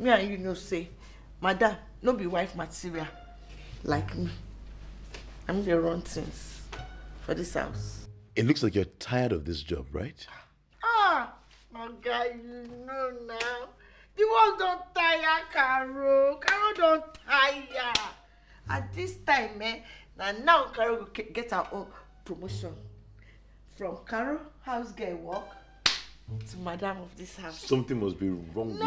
Me and you know say, madam, no be wife material like me. I'm the run things for this house. It looks like you're tired of this job, right? Ah, my guy, you know now. The work don't tire, Carol. Carol don't tire. At this time, now Carol will get her own promotion. From Carol, house girl work, to madam of this house. Something must be wrong with